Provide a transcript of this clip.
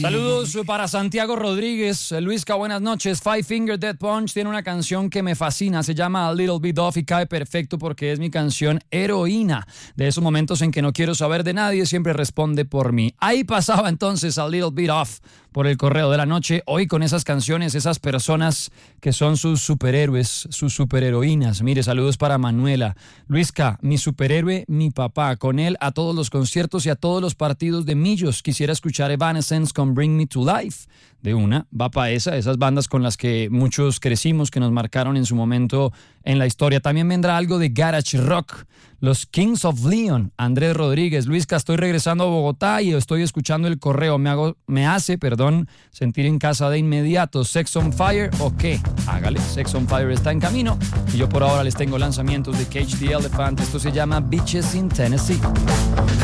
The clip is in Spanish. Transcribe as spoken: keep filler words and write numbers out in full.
Saludos para Santiago Rodríguez. Luisca, buenas noches. Five Finger Death Punch tiene una canción que me fascina. Se llama A Little Bit Off y cae perfecto porque es mi canción heroína. De esos momentos en que no quiero saber de nadie, siempre responde por mí. Ahí pasaba entonces A Little Bit Off por el correo de la noche. Hoy con esas canciones, esas personas que son sus superhéroes, sus superheroínas. Mire, saludos para Manuela. Luisca, mi superhéroe, mi papá. Con él a todos los conciertos y a todos los partidos de Millos. Quisiera escuchar Evanescence con Bring Me to Life. De una, va para esa, esas bandas con las que muchos crecimos, que nos marcaron en su momento en la historia. También vendrá algo de Garage Rock, los Kings of Leon. Andrés Rodríguez, Luisca, estoy regresando a Bogotá y estoy escuchando el correo. Me, hago, me hace, perdón, sentir en casa de inmediato. Sex on Fire, ¿o qué? Hágale, Sex on Fire está en camino. Y yo por ahora les tengo lanzamientos de Cage the Elephant. Esto se llama Beaches in Tennessee.